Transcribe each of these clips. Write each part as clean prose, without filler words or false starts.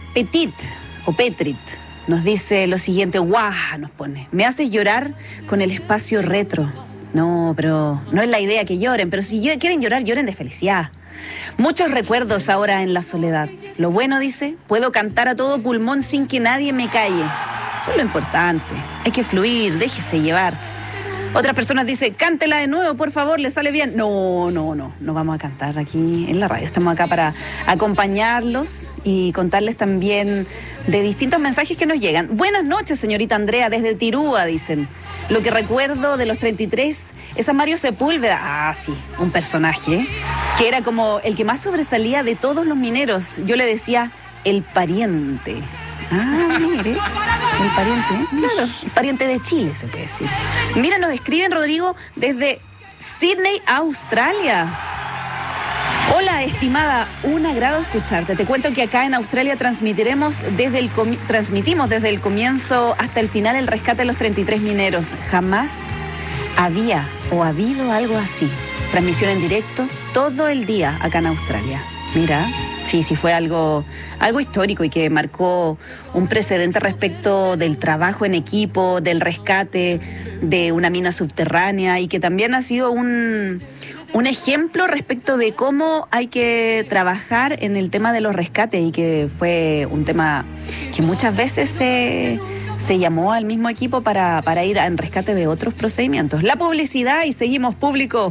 Petit o Petrit nos dice lo siguiente, guau, nos pone, me haces llorar con el espacio retro. No, pero no es la idea que lloren, pero si quieren llorar, lloren de felicidad. Muchos recuerdos ahora en la soledad. Lo bueno, dice, puedo cantar a todo pulmón sin que nadie me calle. Eso es lo importante. Hay que fluir, déjese llevar. Otras personas dicen, cántela de nuevo, por favor, le sale bien. No vamos a cantar aquí en la radio. Estamos acá para acompañarlos y contarles también de distintos mensajes que nos llegan. Buenas noches, señorita Andrea, desde Tirúa, dicen. Lo que recuerdo de los 33 es a Mario Sepúlveda. Ah, sí, un personaje, que era como el que más sobresalía de todos los mineros. Yo le decía, el pariente. Ah, mire, el pariente, ¿eh? Claro, el pariente de Chile, se puede decir. Mira, nos escriben, Rodrigo, desde Sydney, Australia. Hola, estimada, un agrado escucharte. Te cuento que acá en Australia transmitimos desde el comienzo hasta el final el rescate de los 33 mineros. Jamás había o ha habido algo así. Transmisión en directo todo el día acá en Australia. Mira, sí, fue algo histórico y que marcó un precedente respecto del trabajo en equipo, del rescate de una mina subterránea y que también ha sido un ejemplo respecto de cómo hay que trabajar en el tema de los rescates y que fue un tema que muchas veces se llamó al mismo equipo para ir en rescate de otros procedimientos. La publicidad y seguimos público.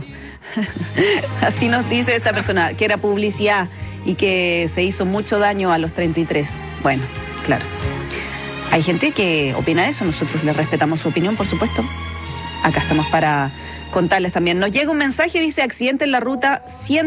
Así nos dice esta persona, que era publicidad y que se hizo mucho daño a los 33. Bueno, claro. Hay gente que opina eso, nosotros les respetamos su opinión, por supuesto. Acá estamos para contarles también. Nos llega un mensaje, dice, accidente en la ruta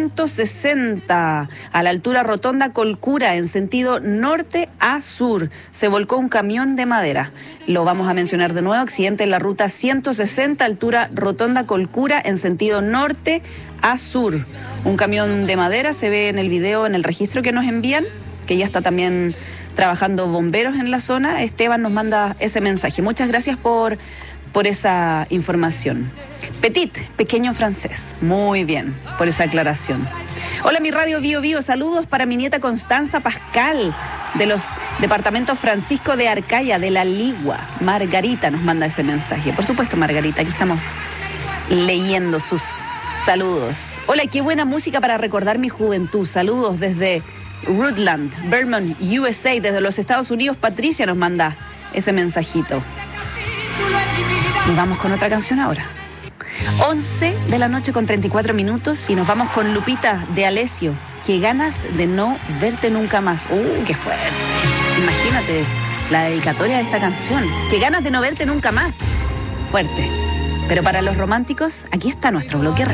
160, a la altura Rotonda Colcura, en sentido norte a sur. Se volcó un camión de madera. Lo vamos a mencionar de nuevo, accidente en la ruta 160, altura Rotonda Colcura, en sentido norte a sur. Un camión de madera, se ve en el video, en el registro que nos envían, que ya está también trabajando bomberos en la zona. Esteban nos manda ese mensaje. Muchas gracias por esa información. Petit, pequeño francés. Muy bien, por esa aclaración. Hola, mi radio Bio Bio. Saludos para mi nieta Constanza Pascal, de los departamentos Francisco de Arcaya, de La Ligua. Margarita nos manda ese mensaje. Por supuesto, Margarita, aquí estamos leyendo sus saludos. Hola, qué buena música para recordar mi juventud. Saludos desde Rutland, Vermont, USA, desde los Estados Unidos. Patricia nos manda ese mensajito. Y vamos con otra canción ahora. 11 de la noche con 34 minutos y nos vamos con Lupita de Alessio. Qué ganas de no verte nunca más. Qué fuerte. Imagínate la dedicatoria de esta canción. Qué ganas de no verte nunca más. Fuerte. Pero para los románticos, aquí está nuestro bloque.